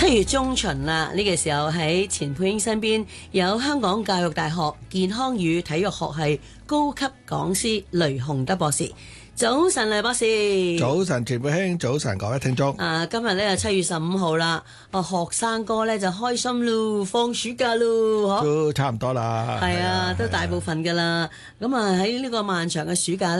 7月中旬啦，呢個時候喺錢佩英身邊有香港教育大學健康與體育學系高級講師雷雄德博士。早晨，雷博士。 早晨，錢佩英。早晨，各位聽眾。 今日咧就7月15號啦，學生哥咧就開心咯，放暑假咯， 都差唔多啦。 係啊，都大部分噶啦。咁喺呢個漫長嘅暑假